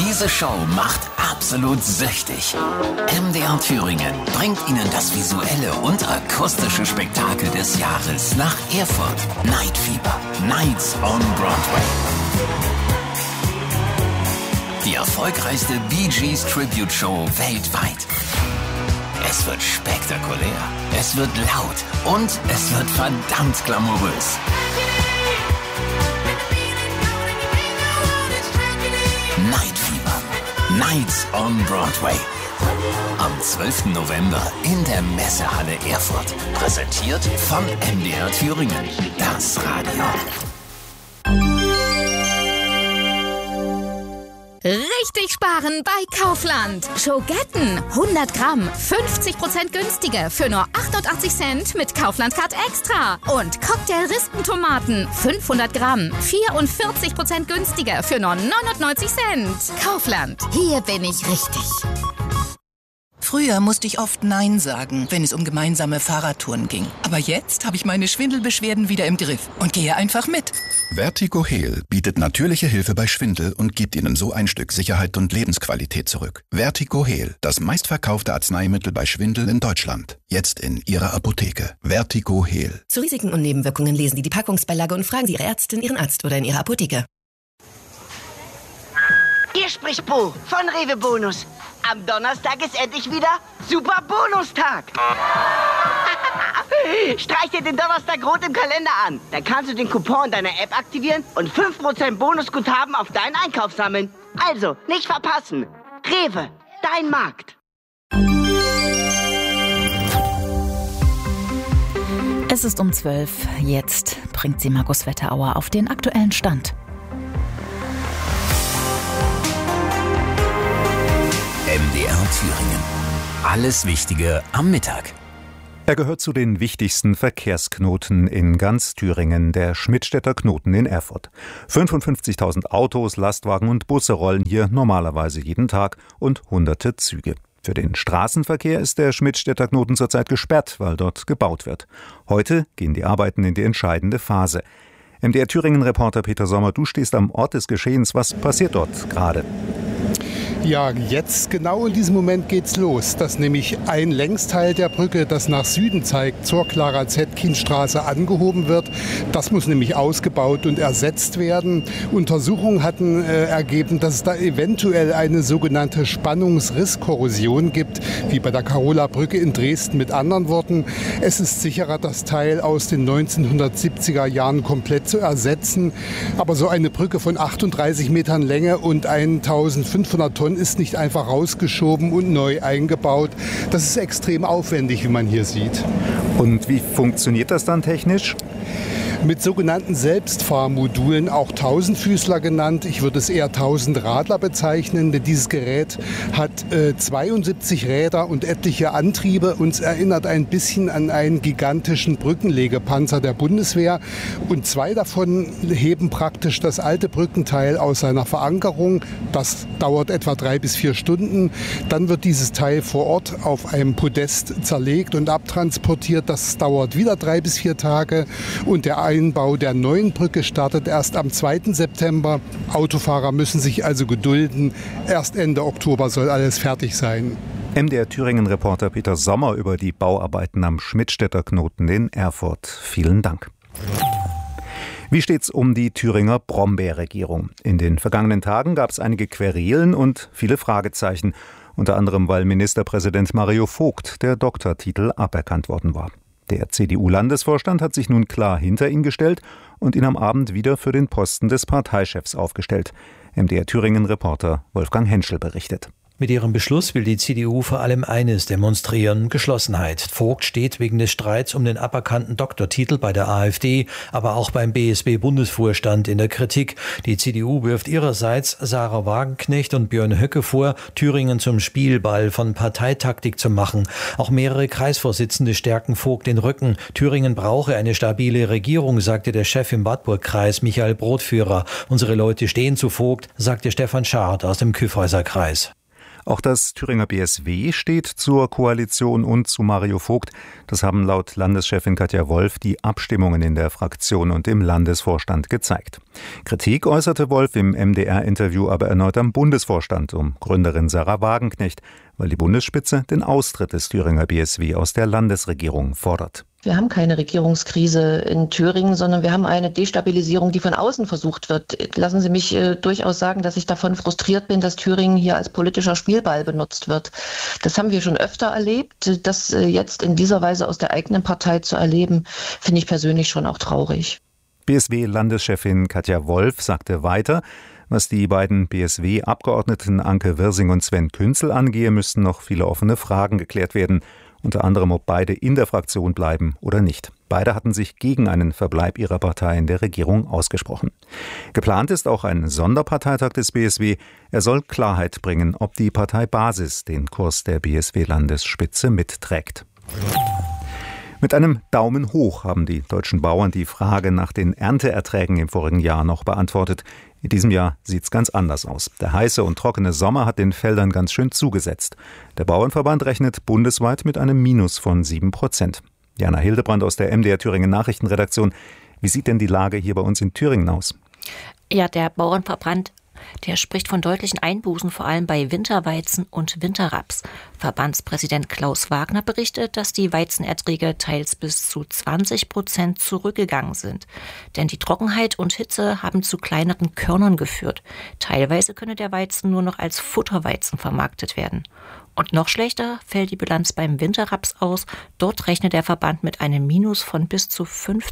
Diese Show macht absolut süchtig. MDR Thüringen bringt Ihnen das visuelle und akustische Spektakel des Jahres nach Erfurt. Night Fever. Nights on Broadway. Die erfolgreichste Bee Gees Tribute Show weltweit. Es wird spektakulär, es wird laut und es wird verdammt glamourös. Night Fever. Nights on Broadway. Am 12. November in der Messehalle Erfurt. Präsentiert von MDR Thüringen. Das Radio. Richtig sparen bei Kaufland. Schogetten 100 Gramm, 50% günstiger für nur 88 Cent mit Kaufland Card Extra. Und Cocktail-Rispentomaten 500 Gramm, 44% günstiger für nur 99 Cent. Kaufland, hier bin ich richtig. Früher musste ich oft Nein sagen, wenn es um gemeinsame Fahrradtouren ging. Aber jetzt habe ich meine Schwindelbeschwerden wieder im Griff und gehe einfach mit. Vertigo Heal bietet natürliche Hilfe bei Schwindel und gibt Ihnen so ein Stück Sicherheit und Lebensqualität zurück. Vertigo Heal, das meistverkaufte Arzneimittel bei Schwindel in Deutschland. Jetzt in Ihrer Apotheke. Vertigo Heal. Zu Risiken und Nebenwirkungen lesen Sie die Packungsbeilage und fragen Sie Ihre Ärztin, Ihren Arzt oder in Ihrer Apotheke. Hier spricht Bo von Rewe Bonus. Am Donnerstag ist endlich wieder Super Bonustag. Streich dir den Donnerstag rot im Kalender an. Dann kannst du den Coupon in deiner App aktivieren und 5% Bonusguthaben auf deinen Einkauf sammeln. Also, nicht verpassen. Rewe, dein Markt. Es ist um 12. Jetzt bringt sie Markus Wetterauer auf den aktuellen Stand. MDR Thüringen. Alles Wichtige am Mittag. Er gehört zu den wichtigsten Verkehrsknoten in ganz Thüringen, der Schmidtstädter Knoten in Erfurt. 55.000 Autos, Lastwagen und Busse rollen hier normalerweise jeden Tag und hunderte Züge. Für den Straßenverkehr ist der Schmidtstädter Knoten zurzeit gesperrt, weil dort gebaut wird. Heute gehen die Arbeiten in die entscheidende Phase. MDR Thüringen-Reporter Peter Sommer, du stehst am Ort des Geschehens. Was passiert dort gerade? Ja, jetzt genau in diesem Moment geht's los, dass nämlich ein Längsteil der Brücke, das nach Süden zeigt, zur Clara-Zetkin-Straße angehoben wird. Das muss nämlich ausgebaut und ersetzt werden. Untersuchungen hatten ergeben, dass es da eventuell eine sogenannte Spannungsrisskorrosion gibt, wie bei der Karola-Brücke in Dresden. Mit anderen Worten, es ist sicherer, das Teil aus den 1970er Jahren komplett zu ersetzen. Aber so eine Brücke von 38 Metern Länge und 1500 Tonnen ist nicht einfach rausgeschoben und neu eingebaut. Das ist extrem aufwendig, wie man hier sieht. Und wie funktioniert das dann technisch? Mit sogenannten Selbstfahrmodulen, auch Tausendfüßler genannt. Ich würde es eher Tausendradler bezeichnen, denn dieses Gerät hat 72 Räder und etliche Antriebe. Uns erinnert ein bisschen an einen gigantischen Brückenlegepanzer der Bundeswehr. Und 2 davon heben praktisch das alte Brückenteil aus seiner Verankerung. Das dauert etwa 3 bis 4 Stunden. Dann wird dieses Teil vor Ort auf einem Podest zerlegt und abtransportiert. Das dauert wieder 3 bis 4 Tage. Und der Einbau der neuen Brücke startet erst am 2. September. Autofahrer müssen sich also gedulden. Erst Ende Oktober soll alles fertig sein. MDR Thüringen-Reporter Peter Sommer über die Bauarbeiten am Schmidtstädter Knoten in Erfurt. Vielen Dank. Wie steht's um die Thüringer Brombeerregierung? In den vergangenen Tagen gab es einige Querelen und viele Fragezeichen. Unter anderem, weil Ministerpräsident Mario Vogt der Doktortitel aberkannt worden war. Der CDU-Landesvorstand hat sich nun klar hinter ihn gestellt und ihn am Abend wieder für den Posten des Parteichefs aufgestellt. MDR Thüringen-Reporter Wolfgang Henschel berichtet. Mit ihrem Beschluss will die CDU vor allem eines demonstrieren: Geschlossenheit. Vogt steht wegen des Streits um den aberkannten Doktortitel bei der AfD, aber auch beim BSB-Bundesvorstand in der Kritik. Die CDU wirft ihrerseits Sarah Wagenknecht und Björn Höcke vor, Thüringen zum Spielball von Parteitaktik zu machen. Auch mehrere Kreisvorsitzende stärken Vogt den Rücken. Thüringen brauche eine stabile Regierung, sagte der Chef im Wartburg-Kreis Michael Brotführer. Unsere Leute stehen zu Vogt, sagte Stefan Schad aus dem Kyffhäuser Kreis. Auch das Thüringer BSW steht zur Koalition und zu Mario Vogt. Das haben laut Landeschefin Katja Wolf die Abstimmungen in der Fraktion und im Landesvorstand gezeigt. Kritik äußerte Wolf im MDR-Interview aber erneut am Bundesvorstand um Gründerin Sarah Wagenknecht, weil die Bundesspitze den Austritt des Thüringer BSW aus der Landesregierung fordert. Wir haben keine Regierungskrise in Thüringen, sondern wir haben eine Destabilisierung, die von außen versucht wird. Lassen Sie mich durchaus sagen, dass ich davon frustriert bin, dass Thüringen hier als politischer Spielball benutzt wird. Das haben wir schon öfter erlebt. Das jetzt in dieser Weise aus der eigenen Partei zu erleben, finde ich persönlich schon auch traurig. BSW-Landeschefin Katja Wolf sagte weiter, was die beiden BSW-Abgeordneten Anke Wirsing und Sven Künzel angehe, müssten noch viele offene Fragen geklärt werden. Unter anderem, ob beide in der Fraktion bleiben oder nicht. Beide hatten sich gegen einen Verbleib ihrer Partei in der Regierung ausgesprochen. Geplant ist auch ein Sonderparteitag des BSW. Er soll Klarheit bringen, ob die Parteibasis den Kurs der BSW-Landesspitze mitträgt. Mit einem Daumen hoch haben die deutschen Bauern die Frage nach den Ernteerträgen im vorigen Jahr noch beantwortet. In diesem Jahr sieht's ganz anders aus. Der heiße und trockene Sommer hat den Feldern ganz schön zugesetzt. Der Bauernverband rechnet bundesweit mit einem Minus von 7%. Jana Hildebrand aus der MDR Thüringen Nachrichtenredaktion. Wie sieht denn die Lage hier bei uns in Thüringen aus? Ja, der Bauernverband, der spricht von deutlichen Einbußen, vor allem bei Winterweizen und Winterraps. Verbandspräsident Klaus Wagner berichtet, dass die Weizenerträge teils bis zu 20% zurückgegangen sind. Denn die Trockenheit und Hitze haben zu kleineren Körnern geführt. Teilweise könne der Weizen nur noch als Futterweizen vermarktet werden. Und noch schlechter fällt die Bilanz beim Winterraps aus. Dort rechnet der Verband mit einem Minus von bis zu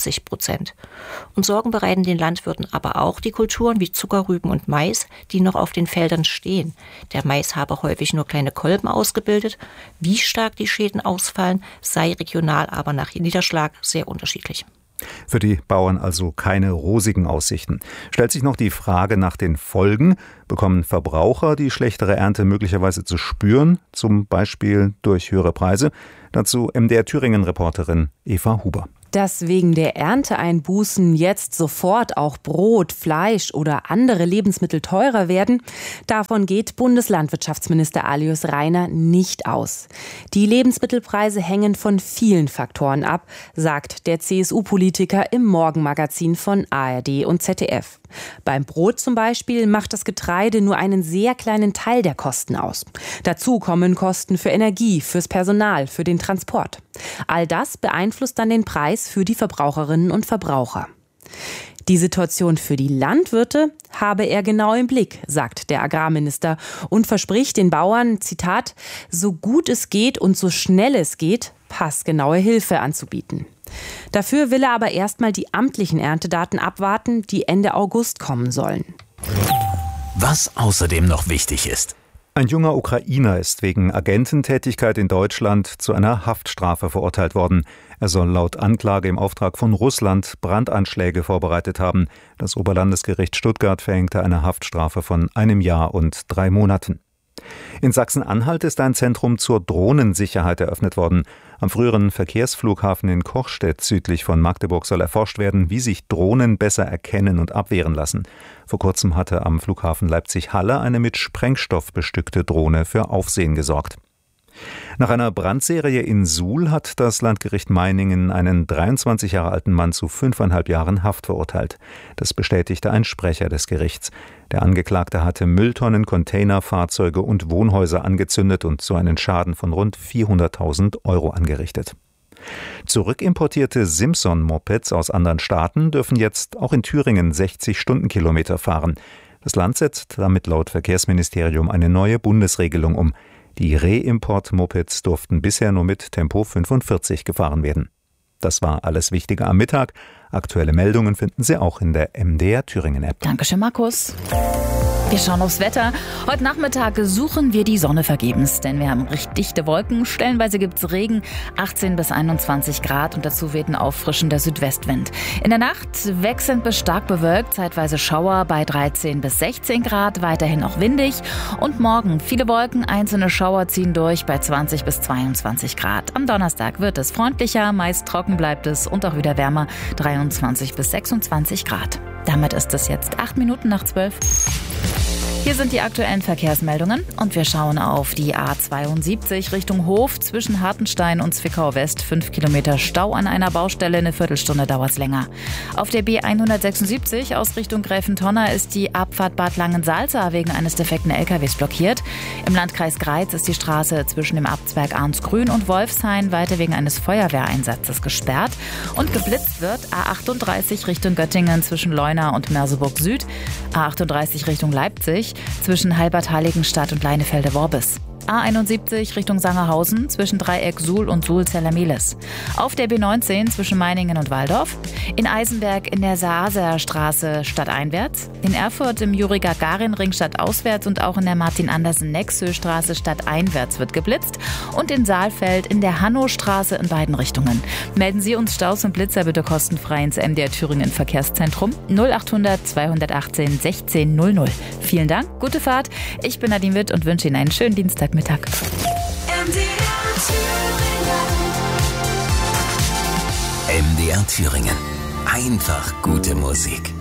50%. Und Sorgen bereiten den Landwirten aber auch die Kulturen wie Zuckerrüben und Mais, die noch auf den Feldern stehen. Der Mais habe häufig nur kleine Kolben ausgebildet. Wie stark die Schäden ausfallen, sei regional aber nach Niederschlag sehr unterschiedlich. Für die Bauern also keine rosigen Aussichten. Stellt sich noch die Frage nach den Folgen. Bekommen Verbraucher die schlechtere Ernte möglicherweise zu spüren, zum Beispiel durch höhere Preise? Dazu MDR Thüringen-Reporterin Eva Huber. Dass wegen der Ernteeinbußen jetzt sofort auch Brot, Fleisch oder andere Lebensmittel teurer werden, davon geht Bundeslandwirtschaftsminister Alois Rainer nicht aus. Die Lebensmittelpreise hängen von vielen Faktoren ab, sagt der CSU-Politiker im Morgenmagazin von ARD und ZDF. Beim Brot zum Beispiel macht das Getreide nur einen sehr kleinen Teil der Kosten aus. Dazu kommen Kosten für Energie, fürs Personal, für den Transport. All das beeinflusst dann den Preis für die Verbraucherinnen und Verbraucher. Die Situation für die Landwirte habe er genau im Blick, sagt der Agrarminister und verspricht den Bauern, Zitat, so gut es geht und so schnell es geht, passgenaue Hilfe anzubieten. Dafür will er aber erstmal die amtlichen Erntedaten abwarten, die Ende August kommen sollen. Was außerdem noch wichtig ist. Ein junger Ukrainer ist wegen Agententätigkeit in Deutschland zu einer Haftstrafe verurteilt worden. Er soll laut Anklage im Auftrag von Russland Brandanschläge vorbereitet haben. Das Oberlandesgericht Stuttgart verhängte eine Haftstrafe von 1 Jahr und 3 Monaten. In Sachsen-Anhalt ist ein Zentrum zur Drohnensicherheit eröffnet worden. Am früheren Verkehrsflughafen in Kochstedt südlich von Magdeburg soll erforscht werden, wie sich Drohnen besser erkennen und abwehren lassen. Vor kurzem hatte am Flughafen Leipzig-Halle eine mit Sprengstoff bestückte Drohne für Aufsehen gesorgt. Nach einer Brandserie in Suhl hat das Landgericht Meiningen einen 23 Jahre alten Mann zu 5,5 Jahren Haft verurteilt. Das bestätigte ein Sprecher des Gerichts. Der Angeklagte hatte Mülltonnen, Container, Fahrzeuge und Wohnhäuser angezündet und so einen Schaden von rund 400.000 € angerichtet. Zurückimportierte Simson-Mopeds aus anderen Staaten dürfen jetzt auch in Thüringen 60 Stundenkilometer fahren. Das Land setzt damit laut Verkehrsministerium eine neue Bundesregelung um. Die Reimport-Mopeds durften bisher nur mit Tempo 45 gefahren werden. Das war alles Wichtige am Mittag. Aktuelle Meldungen finden Sie auch in der MDR Thüringen-App. Dankeschön, Markus. Wir schauen aufs Wetter. Heute Nachmittag suchen wir die Sonne vergebens, denn wir haben recht dichte Wolken. Stellenweise gibt's Regen, 18 bis 21 Grad und dazu weht ein auffrischender Südwestwind. In der Nacht wechselnd bis stark bewölkt, zeitweise Schauer bei 13 bis 16 Grad, weiterhin auch windig. Und morgen viele Wolken, einzelne Schauer ziehen durch bei 20 bis 22 Grad. Am Donnerstag wird es freundlicher, meist trocken bleibt es und auch wieder wärmer, 23 bis 26 Grad. Damit ist es jetzt 8 Minuten nach 12. Hier sind die aktuellen Verkehrsmeldungen und wir schauen auf die A72 Richtung Hof zwischen Hartenstein und Zwickau West. 5 Kilometer Stau an einer Baustelle, eine Viertelstunde dauert es länger. Auf der B176 aus Richtung Gräfentonner ist die Abfahrt Bad Langensalza wegen eines defekten LKWs blockiert. Im Landkreis Greiz ist die Straße zwischen dem Abzweig Arnsgrün und Wolfshain weiter wegen eines Feuerwehreinsatzes gesperrt. Und geblitzt wird A38 Richtung Göttingen zwischen Leuna und Merseburg Süd, A38 Richtung Leipzig zwischen Halbert-Heiligenstadt und Leinefelde-Worbis. A71 Richtung Sangerhausen zwischen Dreieck Suhl und Suhl-Zellermeles. Auf der B19 zwischen Meiningen und Walldorf. In Eisenberg in der Saaser Straße stadteinwärts. In Erfurt im Juri-Gagarin-Ring stadtauswärts und auch in der Martin-Andersen-Nexö-Straße stadteinwärts wird geblitzt. Und in Saalfeld in der Hannostraße in beiden Richtungen. Melden Sie uns Staus und Blitzer bitte kostenfrei ins MDR Thüringen Verkehrszentrum 0800 218 1600. Vielen Dank, gute Fahrt. Ich bin Nadine Witt und wünsche Ihnen einen schönen Dienstagmittag. MDR Thüringen. Einfach gute Musik.